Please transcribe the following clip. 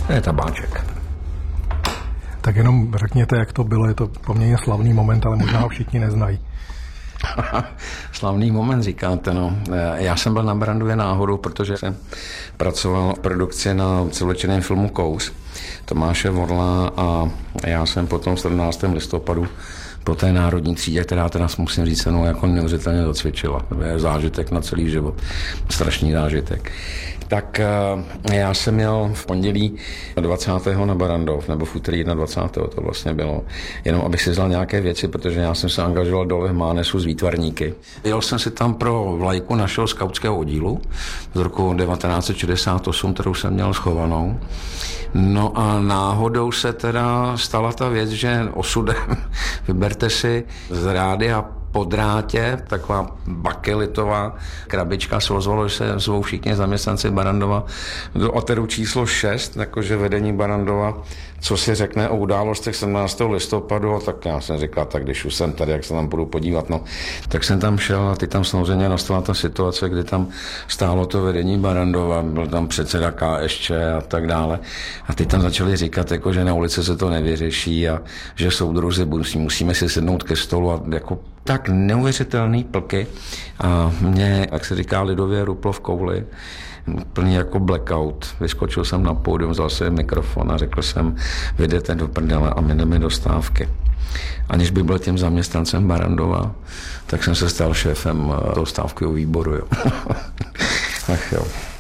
Je tabáček. Tak jenom řekněte, jak to bylo. Je to poměrně slavný moment, ale možná ho všichni neznají. Slavný moment, říkáte, no. Já jsem byl na Barrandově náhodou, protože jsem pracoval v produkci na celovečerném filmu Kous Tomáše Vorla a já jsem potom 17. listopadu po té národní třídě, která teda musím říct, se mnou jako neuvěřitelně zacvičila. To je zážitek na celý život. Strašný zážitek. Tak já jsem měl v pondělí 20. na Barrandov, nebo v úterý 21. to vlastně bylo, jenom abych si vzal nějaké věci, protože já jsem se angažoval dole v Mánesu z výtvarníky. Jel jsem si tam pro vlajku našeho skautského oddílu z roku 1968, kterou jsem měl schovanou. No a náhodou se teda stala ta věc, že osudem vyberte si z rádia po drátě, taková bakelitová krabička, ozvalo, že se zvou všichni zaměstnanci Barrandova do ateru číslo 6, jakože vedení Barrandova, co si řekne o událostech 17. listopadu, tak já jsem říkal, tak když už jsem tady, jak se tam budu podívat, no. Tak jsem tam šel a ty tam samozřejmě nastala ta situace, kdy tam stálo to vedení Barrandova, byl tam předseda KSČ a tak dále. A ty tam začali říkat, jako, že na ulici se to nevyřeší a že soudruzi musíme si sednout ke stolu a jako tak neuvěřitelný plky a mě, jak se říká lidově, ruplo v kouli, plný jako blackout. Vyskočil jsem na pódium, vzal si mikrofon a řekl jsem, vy jdete do prdele a my jdeme do stávky. Aniž by byl tím zaměstnancem Barrandova, tak jsem se stal šéfem toho stávkového výboru. Jo. Ach jo.